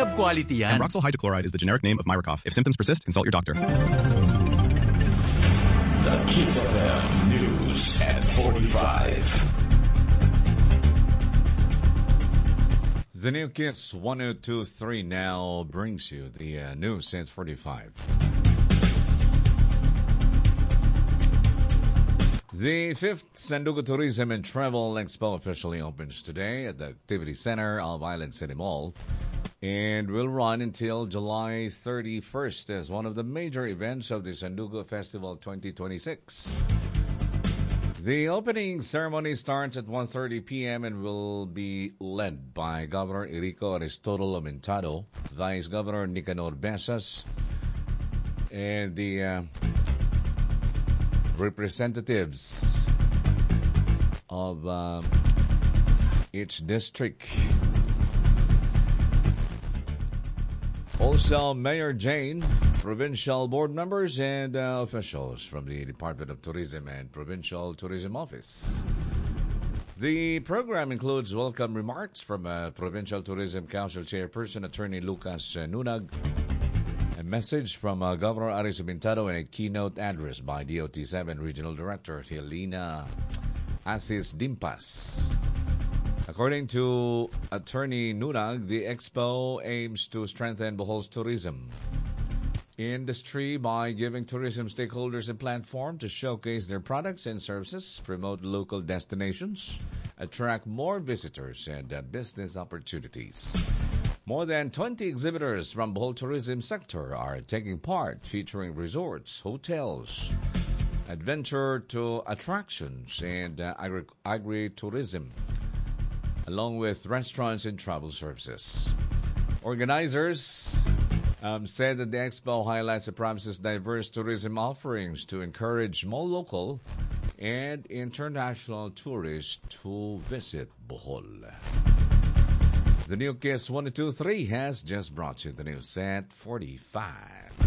Scrub quality yan. And Roxol hydrochloride is the generic name of Myracough. If symptoms persist, consult your doctor. The Kiss FM News at 45. The new Kiss 1023 now brings you the news at 45. The 5th Sandugo Tourism and Travel Expo officially opens today at the Activity Center of Island City Mall and will run until July 31st as one of the major events of the Sandugo Festival 2026. The opening ceremony starts at 1:30 p.m. and will be led by Governor Enrico Aristotelo Lamentado, Vice Governor Nicanor Besas, and the representatives of each district. Also, Mayor Jane, provincial board members, and officials from the Department of Tourism and Provincial Tourism Office. The program includes welcome remarks from Provincial Tourism Council Chairperson Attorney Lucas Nunag, a message from Governor Aris Bintado, and a keynote address by DOT7 Regional Director Helena Asis Dimpas. According to Attorney Nunag, the expo aims to strengthen Bohol's tourism industry by giving tourism stakeholders a platform to showcase their products and services, promote local destinations, attract more visitors, and business opportunities. More than 20 exhibitors from Bohol tourism sector are taking part, featuring resorts, hotels, adventure to attractions, and agri-tourism, along with restaurants and travel services. Organizers said that the expo highlights the province's diverse tourism offerings to encourage more local and international tourists to visit Bohol. The new Kiss 1023 has just brought you the news at 45.